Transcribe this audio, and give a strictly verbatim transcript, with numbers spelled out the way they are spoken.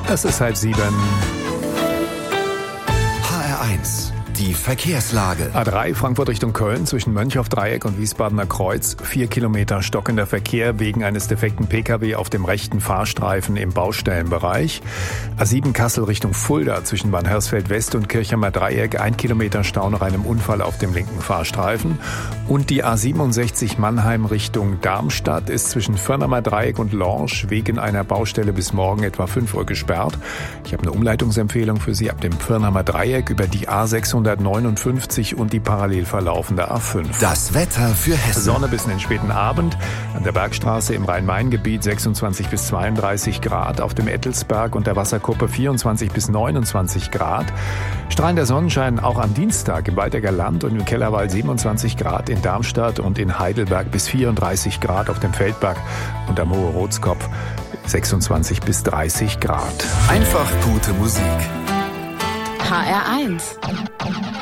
Es ist halb sieben. H R eins. Die Verkehrslage. A drei Frankfurt Richtung Köln zwischen Mönchhoff-Dreieck und Wiesbadener Kreuz. Vier Kilometer stockender Verkehr wegen eines defekten Pkw auf dem rechten Fahrstreifen im Baustellenbereich. A sieben Kassel Richtung Fulda zwischen Bad Hersfeld West und Kirchheimer Dreieck. Ein Kilometer Stau nach einem Unfall auf dem linken Fahrstreifen. Und die A siebenundsechzig Mannheim Richtung Darmstadt ist zwischen Firnheimer Dreieck und Lorsch wegen einer Baustelle bis morgen etwa fünf Uhr gesperrt. Ich habe eine Umleitungsempfehlung für Sie ab dem Firnheimer Dreieck über die A sechshundertneunundfünfzig und die parallel verlaufende A fünf. Das Wetter für Hessen. Sonne bis in den späten Abend. An der Bergstraße im Rhein-Main-Gebiet sechsundzwanzig bis zweiunddreißig Grad. Auf dem Ettelsberg und der Wasserkuppe vierundzwanzig bis neunundzwanzig Grad. Strahlender Sonnenschein auch am Dienstag im Waldecker Land und im Kellerwald siebenundzwanzig Grad. In Darmstadt und in Heidelberg bis vierunddreißig Grad. Auf dem Feldberg und am Hohe Rotskopf sechsundzwanzig bis dreißig Grad. Einfach gute Musik. H R eins.